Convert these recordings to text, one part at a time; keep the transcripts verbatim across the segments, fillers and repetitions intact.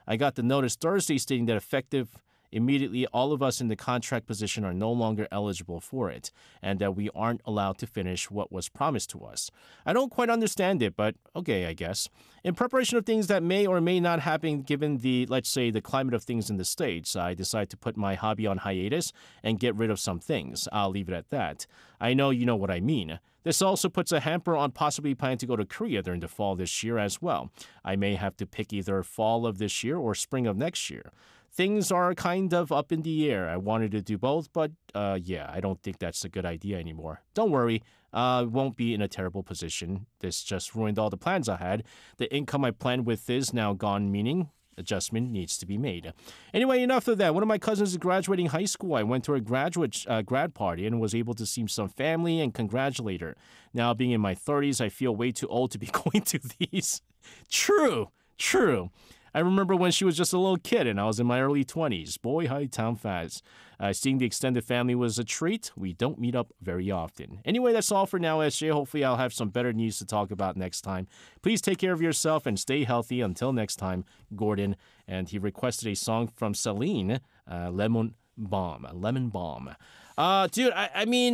I got the notice Thursday stating that effective immediately, all of us in the contract position are no longer eligible for it, and that we aren't allowed to finish what was promised to us. I don't quite understand it, but okay, I guess. In preparation of things that may or may not happen given the, let's say, the climate of things in the States, I decided to put my hobby on hiatus and get rid of some things. I'll leave it at that. I know you know what I mean. This also puts a hamper on possibly planning to go to Korea during the fall this year as well. I may have to pick either fall of this year or spring of next year. Things are kind of up in the air. I wanted to do both, but uh, yeah, I don't think that's a good idea anymore. Don't worry, I uh, won't be in a terrible position. This just ruined all the plans I had. The income I planned with is now gone, meaning adjustment needs to be made. Anyway, enough of that. One of my cousins is graduating high school. I went to her graduate uh, grad party and was able to see some family and congratulate her. Now, being in my thirties, I feel way too old to be going to these. True, true. I remember when she was just a little kid and I was in my early twenties. Boy, hi, town fast. Uh, seeing the extended family was a treat. We don't meet up very often. Anyway, that's all for now, S J. Hopefully I'll have some better news to talk about next time. Please take care of yourself and stay healthy. Until next time, Gordon. And he requested a song from Celine, uh, Lemon Bomb. Lemon Bomb. Uh, dude, I, I mean...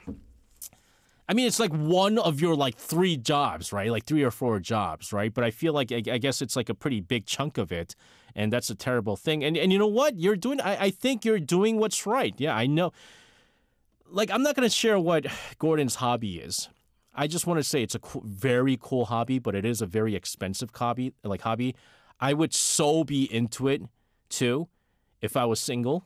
I mean, it's like one of your like three jobs, right? Like three or four jobs, right? But I feel like, I, I guess it's like a pretty big chunk of it. And that's a terrible thing. And and you know what? You're doing, I, I think you're doing what's right. Yeah, I know. Like, I'm not going to share what Gordon's hobby is. I just want to say it's a cool, very cool hobby, but it is a very expensive hobby, like hobby. I would so be into it too. If I was single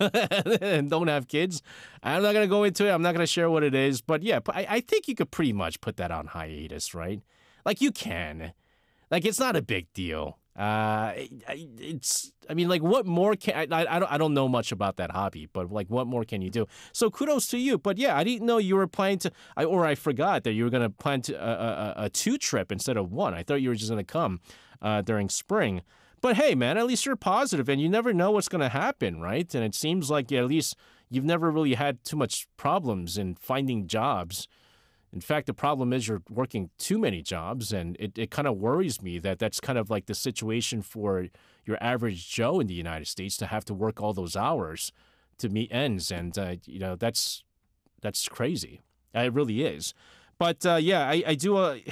and don't have kids. I'm not going to go into it. I'm not going to share what it is. But yeah, I, I think you could pretty much put that on hiatus, right? Like you can. Like it's not a big deal. Uh, it's, I mean, like what more can, I, I, don't, I don't know much about that hobby, but like what more can you do? So kudos to you. But yeah, I didn't know you were planning to, I, or I forgot that you were going to plan to a, a, a two trip instead of one. I thought you were just going to come uh, during spring. But hey, man, at least you're positive, and you never know what's going to happen, right? And it seems like yeah, at least you've never really had too much problems in finding jobs. In fact, the problem is you're working too many jobs, and it, it kind of worries me that that's kind of like the situation for your average Joe in the United States to have to work all those hours to meet ends, and uh, you know that's that's crazy. It really is. But uh, yeah, I, I do. Uh,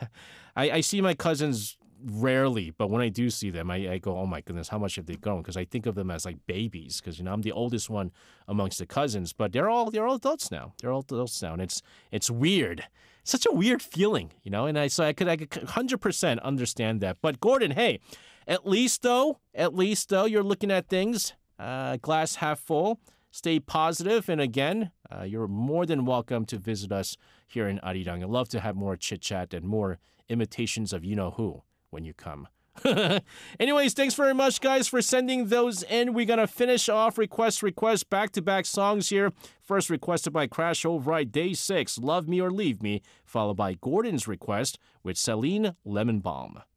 I, I see my cousins rarely, but when I do see them, I, I go, oh my goodness, how much have they grown? Because I think of them as like babies, because you know I'm the oldest one amongst the cousins, but they're all they're all adults now. They're all adults now, and it's it's weird. It's such a weird feeling, you know. And I so I could I could one hundred percent understand that. But Gordon, hey, at least though, at least though, you're looking at things uh, glass half full. Stay positive, and again, uh, you're more than welcome to visit us here in Arirang. I'd love to have more chit chat and more imitations of you know who when you come. Anyways, thanks very much, guys, for sending those in. We're going to finish off request, request, back-to-back songs here. First requested by Crash Override, Day six, Love Me or Leave Me, followed by Gordon's request with Celine, Lemon Bomb.